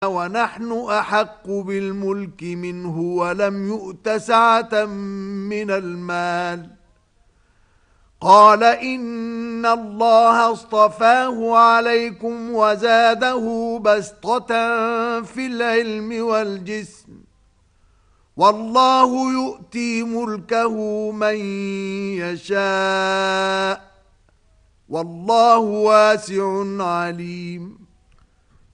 ونحن أحق بالملك منه ولم يؤت سعة من المال. قال إن الله اصطفاه عليكم وزاده بسطة في العلم والجسم، والله يؤتي ملكه من يشاء، والله واسع عليم.